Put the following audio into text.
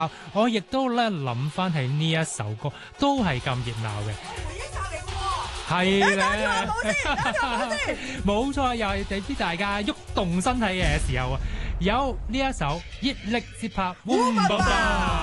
我亦都咧諗翻起呢一首歌，都係咁熱鬧嘅。係咧，冇錯，又係俾大家喐動身體嘅時候啊！有呢一首熱力節拍，